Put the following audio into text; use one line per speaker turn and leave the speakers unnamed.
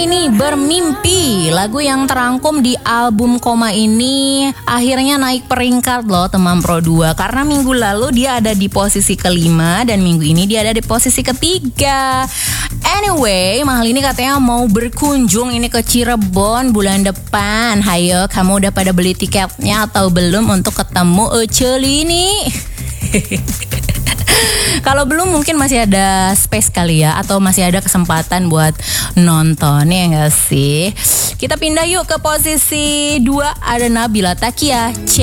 ini Bermimpi, lagu yang terangkum di album Koma ini akhirnya naik peringkat loh teman Pro 2. Karena minggu lalu dia ada di posisi kelima dan minggu ini dia ada di posisi ketiga. Anyway, Mahal ini katanya mau berkunjung ini ke Cirebon bulan depan. Hayo, kamu udah pada beli tiketnya atau belum untuk ketemu Ecel ini? Kalau belum mungkin masih ada space kali ya, atau masih ada kesempatan buat nonton, ya gak sih? Kita pindah yuk ke posisi 2, ada Nabila Takia, C.